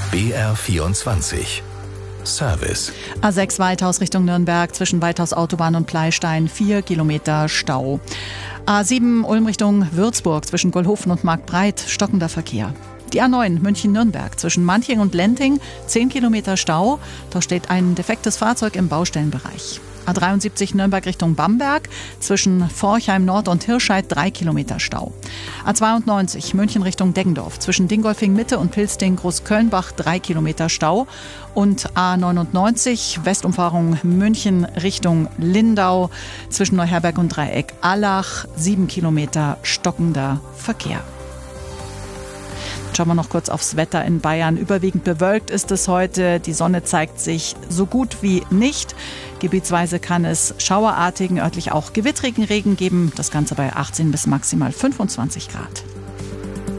BR24 Service. A6 Weithaus Richtung Nürnberg zwischen Weithaus Autobahn und Pleistein 4 Kilometer Stau. A7 Ulm Richtung Würzburg zwischen Gollhofen und Marktbreit stockender Verkehr. Die A9 München-Nürnberg zwischen Manching und Lenting 10 Kilometer Stau. Da steht ein defektes Fahrzeug im Baustellenbereich. A73 Nürnberg Richtung Bamberg zwischen Forchheim Nord und Hirscheid 3 Kilometer Stau. A92 München Richtung Deggendorf zwischen Dingolfing Mitte und Pilsting Großkölnbach 3 Kilometer Stau. Und A99 Westumfahrung München Richtung Lindau zwischen Neuherberg und Dreieck Allach 7 Kilometer stockender Verkehr. Schauen wir noch kurz aufs Wetter in Bayern. Überwiegend bewölkt ist es heute. Die Sonne zeigt sich so gut wie nicht. Gebietsweise kann es schauerartigen, örtlich auch gewittrigen Regen geben. Das Ganze bei 18 bis maximal 25 Grad.